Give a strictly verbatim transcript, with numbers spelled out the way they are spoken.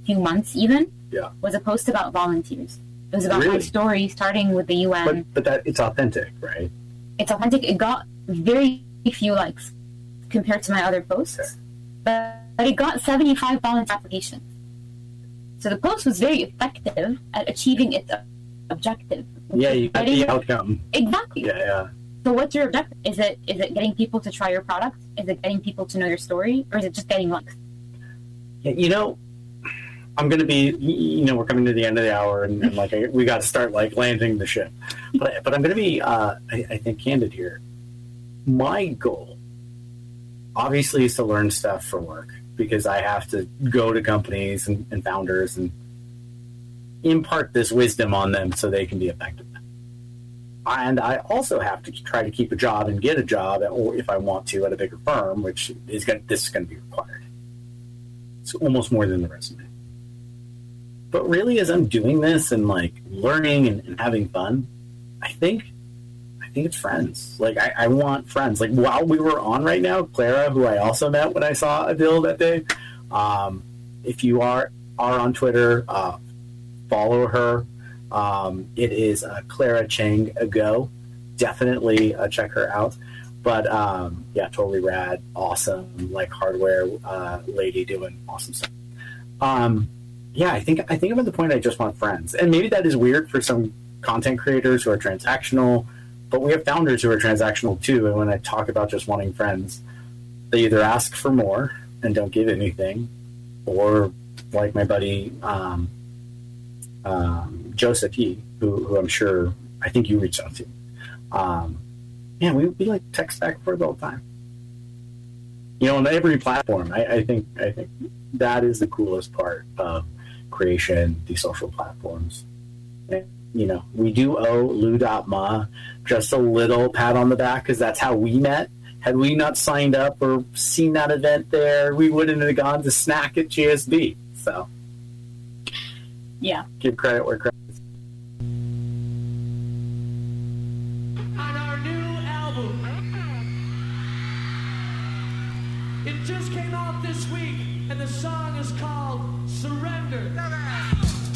few months even, yeah. was a post about volunteers. It was about really? my story starting with the U N. But, but that it's authentic, right? It's authentic. It got very few likes compared to my other posts, okay. but, but it got seventy-five volunteer applications. So the post was very effective at achieving its objective. Yeah, you got the outcome. Exactly. Yeah, yeah. So what's your objective? Is it is it getting people to try your product? Is it getting people to know your story? Or is it just getting likes? Yeah, you know, I'm going to be, you know, we're coming to the end of the hour, and, and like, I, we got to start, like, landing the ship. But, but I'm going to be, uh, I, I think, candid here. My goal, obviously, is to learn stuff for work, because I have to go to companies and, and founders and impart this wisdom on them so they can be effective. And I also have to try to keep a job and get a job, or if I want to, at a bigger firm, which is going this is going to be required. It's almost more than the resume. But really, as I'm doing this and like learning and, and having fun, I think I think it's friends. Like I, I want friends. Like while we were on right now, Clara, who I also met when I saw Adil that day. Um, if you are are on Twitter, uh, follow her. Um, it is uh, Clara Chang Ago. Definitely uh, check her out. But um, yeah, totally rad, awesome, like hardware uh, lady doing awesome stuff. Um, yeah, I think I think I'm at the point I just want friends, and maybe that is weird for some content creators who are transactional. But we have founders who are transactional too, and when I talk about just wanting friends, they either ask for more and don't give anything, or like my buddy um, um, Joseph Yee, who, who I'm sure I think you reached out to. Um, yeah, we we like text back and forth all the time. You know, on every platform, I, I think I think that is the coolest part of creation, these social platforms. And, you know, we do owe Lou.ma just a little pat on the back, because that's how we met. Had we not signed up or seen that event there, we wouldn't have gone to snack at G S B. So, yeah, give credit where credit is. On our new album, it just came out this week, and the song is called Surrender.